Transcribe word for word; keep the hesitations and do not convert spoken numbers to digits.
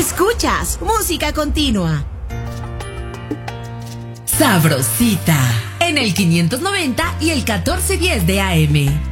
Escuchas Música Continua. Sabrosita, en el quinientos noventa y el catorce diez de A M.